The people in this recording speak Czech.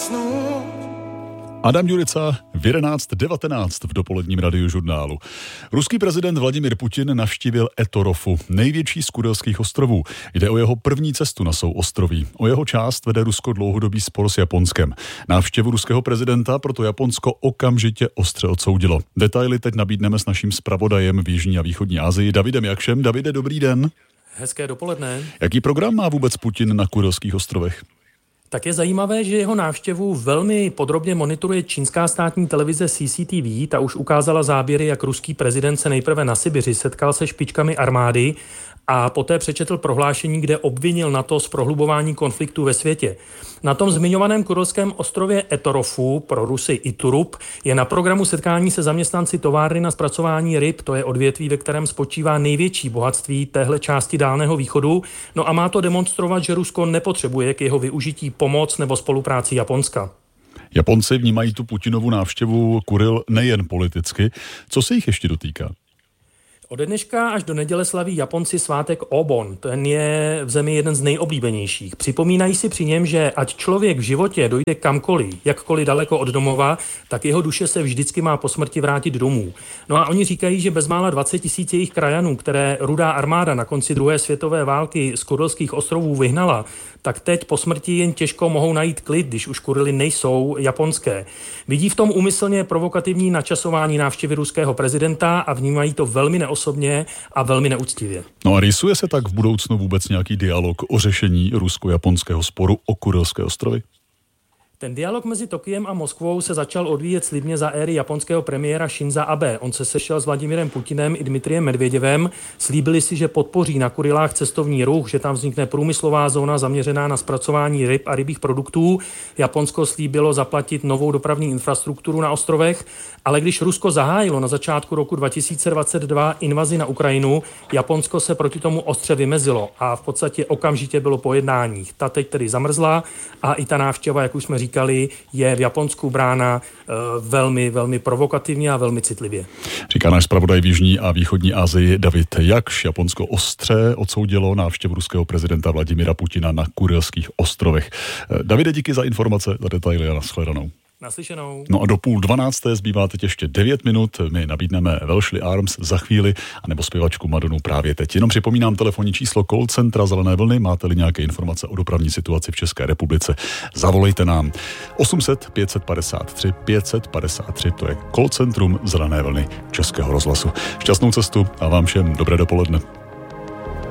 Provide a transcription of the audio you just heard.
usnout. Adam Jurica v 11:19 v dopoledním radiožurnálu. Ruský prezident Vladimir Putin navštívil Etorofu, největší z Kurilských ostrovů. Jde o jeho první cestu na souostroví. O jeho část vede Rusko dlouhodobý spor s Japonskem. Návštěvu ruského prezidenta proto Japonsko okamžitě ostře odsoudilo. Detaily teď nabídneme s naším zpravodajem v Jižní a Východní Asii Davidem Jakšem. Davide, dobrý den. Hezké dopoledne. Jaký program má vůbec Putin na Kurilských ostrovech? Tak je zajímavé, že jeho návštěvu velmi podrobně monitoruje čínská státní televize CCTV. Ta už ukázala záběry, jak ruský prezident se nejprve na Sibiři setkal se špičkami armády a poté přečetl prohlášení, kde obvinil NATO z prohlubování konfliktu ve světě. Na tom zmiňovaném kurilském ostrově Etorofu, pro Rusy Iturup, je na programu setkání se zaměstnanci továrny na zpracování ryb. To je odvětví, ve kterém spočívá největší bohatství téhle části Dálného východu. No a má to demonstrovat, že Rusko nepotřebuje k jeho využití pomoc nebo spolupráci Japonska. Japonci vnímají tu Putinovu návštěvu Kuril nejen politicky. Co se jich ještě dotýká? Ode dneška až do neděle slaví Japonci svátek Obon. Ten je v zemi jeden z nejoblíbenějších. Připomínají si při něm, že ať člověk v životě dojde kamkoliv, jakkoliv daleko od domova, tak jeho duše se vždycky má po smrti vrátit domů. No a oni říkají, že bezmála 20 000 jejich krajanů, které Rudá armáda na konci druhé světové války z Kurilských ostrovů vyhnala, tak teď po smrti jen těžko mohou najít klid, když už Kurily nejsou japonské. Vidí v tom úmyslně provokativní načasování návštěvy ruského prezidenta a vnímají to velmi neosobně a velmi neúctivě. No a rýsuje se tak v budoucnu vůbec nějaký dialog o řešení rusko-japonského sporu o Kurilské ostrovy? Ten dialog mezi Tokiem a Moskvou se začal odvíjet slibně za éry japonského premiéra Shinza Abe. On se sešel s Vladimirem Putinem i Dmitrijem Medvěděvem. Slíbili si, že podpoří na Kurilách cestovní ruch, že tam vznikne průmyslová zóna zaměřená na zpracování ryb a rybích produktů. Japonsko slíbilo zaplatit novou dopravní infrastrukturu na ostrovech, ale když Rusko zahájilo na začátku roku 2022 invazi na Ukrajinu, Japonsko se proti tomu ostře vymezilo a v podstatě okamžitě bylo po jednáních. Ta teď tedy zamrzla a i ta návštěva, jak už jsme říkali, je v Japonsku brána velmi, velmi provokativně a velmi citlivě. Říká náš zpravodaj v Jižní a Východní Asii David Jakš. Japonsko ostře odsoudilo návštěvu ruského prezidenta Vladimira Putina na Kurilských ostrovech. Davide, díky za informace, za detaily a nashledanou. Naslyšenou. No a do 11:30 zbývá teď ještě 9 minut. My nabídneme Welshly Arms za chvíli, anebo zpěvačku Madonu právě teď. Jenom připomínám telefonní číslo call centra Zelené vlny. Máte-li nějaké informace o dopravní situaci v České republice, zavolejte nám. 800 553 553, to je call centrum Zelené vlny Českého rozhlasu. Šťastnou cestu a vám všem dobré dopoledne.